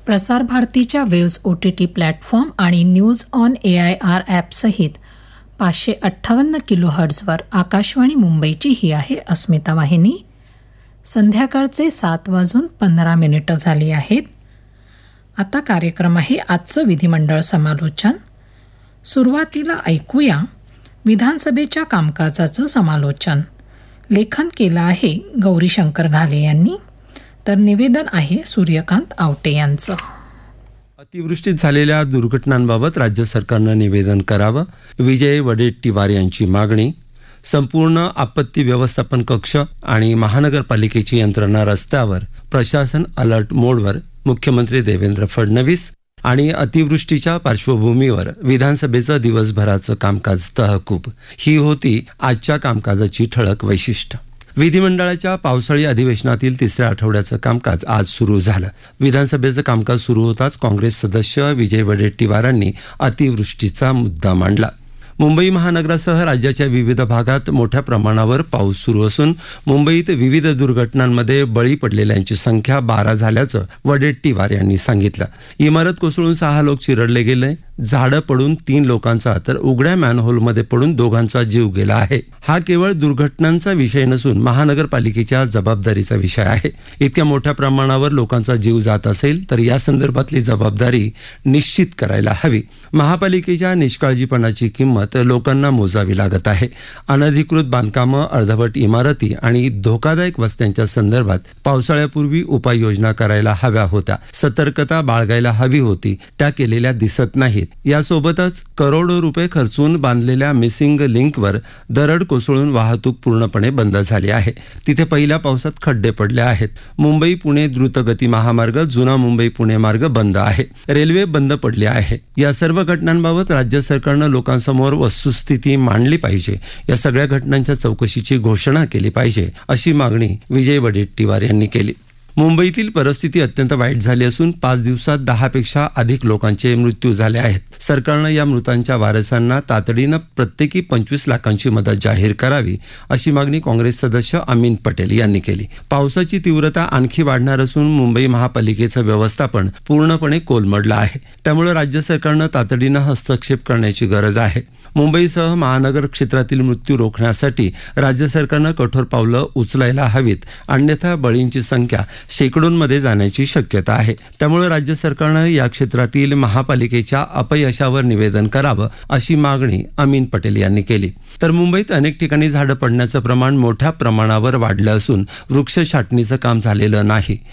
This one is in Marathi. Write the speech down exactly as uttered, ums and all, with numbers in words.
प्रसार भारतीच्या waves O T T platform आणि news on A I R ॲपसहित पाचशे अठ्ठावन्न किलो हर्ट्झवर आकाशवाणी मुंबईची ही आहे अस्मिता वाहिनी. संध्याकाळचे सात वाजून पंधरा मिनिटं झाली आहेत. आता कार्यक्रम आहे आजचं विधिमंडळ समालोचन. सुरुवातीला ऐकूया विधानसभेच्या कामकाजाचं समालोचन. लेखन केलं आहे गौरीशंकर घाले यांनी, तर निवेदन आहे सूर्यकांत आवटे यांचं. अतिवृष्टीत झालेल्या दुर्घटनांबाबत राज्य सरकारनं निवेदन करावं, विजय वडेट्टीवार यांची मागणी. संपूर्ण आपत्ती व्यवस्थापन कक्ष आणि महानगरपालिकेची यंत्रणा रस्त्यावर, प्रशासन अलर्ट मोडवर. मुख्यमंत्री देवेंद्र फडणवीस. आणि अतिवृष्टीच्या पार्श्वभूमीवर विधानसभेचं दिवसभराचं कामकाज तहकूब. ही होती आजच्या कामकाजाची ठळक वैशिष्ट्य. विधिमंडळाच्या पावसाळी अधिवेशनातील तिसऱ्या आठवड्याचं कामकाज आज सुरू झालं. विधानसभेचं कामकाज सुरू होताच काँग्रेस सदस्य विजय वडेट्टीवारांनी अतिवृष्टीचा मुद्दा मांडला. मुंबई महानगरासह राज्याच्या विविध भागात मोठ्या प्रमाणावर पाऊस सुरू असून मुंबईत विविध दुर्घटनांमध्ये बळी पडलेल्यांची संख्या बारा झाल्याचं वडेट्टीवार यांनी सांगितलं. इमारत कोसळून सहा लोक चिरडले गेले, झाडं पडून तीन लोकांचा तर उघड्या मॅनहोलमध्ये पडून दोघांचा जीव गेला आहे. हा केवळ दुर्घटनांचा विषय नसून महानगरपालिकेच्या जबाबदारीचा विषय आहे. इतक्या मोठ्या प्रमाणावर लोकांचा जीव जात असेल तर या संदर्भातली जबाबदारी निश्चित करायला हवी. महापालिकेच्या निष्काळजीपणाची किंमत लोकांना मोजावी लागत आहे. अनधिकृत बांधकामं, अर्धवट इमारती आणि धोकादायक वस्त्यांच्या संदर्भात पावसाळ्यापूर्वी उपाययोजना करायला हव्या होत्या. सतर्कता बाळगायला हवी होती, त्या केलेल्या दिसत नाहीत. यासोबतच करोडो रुपये खर्चून बांधलेल्या मिसिंग लिंकवर दरड कोसळून वाहतूक पूर्णपणे बंद झाली आहे. तिथे पहिल्या पावसात खड्डे पडले आहेत. मुंबई पुणे द्रुतगती महामार्ग, जुना मुंबई पुणे मार्ग बंद आहे. रेल्वे बंद पडली आहे. या सर्व घटनांबाबत राज्य सरकारनं लोकांसमोर वस्तुस्थिती मांडली पाहिजे. या सगळ्या घटनांच्या चौकशीची घोषणा केली पाहिजे, अशी मागणी विजय वडेट्टीवार यांनी केली. मुंबईतील परिस्थिती अत्यंत वाईट झाली असून पाच दिवसात दहापेक्षा अधिक लोकांचे मृत्यू झाले आहेत. सरकारनं या मृतांच्या वारसांना तातडीनं प्रत्येकी पंचवीस लाखांची मदत जाहीर करावी, अशी मागणी काँग्रेस सदस्य अमीन पटेल यांनी केली. पावसाची तीव्रता आणखी वाढणार असून मुंबई महापालिकेचं व्यवस्थापन पूर्णपणे कोलमडलं आहे. त्यामुळे राज्य सरकारनं तातडीनं हस्तक्षेप करण्याची गरज आहे. मुंबईसह महानगर क्षेत्रातील मृत्यू रोखण्यासाठी राज्य सरकारनं कठोर पावलं उचलायला हवीत, अन्यथा बळींची संख्या शेकडोंमध्ये जाण्याची शक्यता आहे. त्यामुळे राज्य सरकारनं या क्षेत्रातील महापालिकेच्या अपयशावर निवेदन करावं, अशी मागणी अमीन पटेल यांनी केली. तर मुंबईत अनेक ठिकाणी झाडं पडण्याचं प्रमाण मोठ्या प्रमाणावर वाढलं असून वृक्ष छाटणीचं काम झालेलं नाही.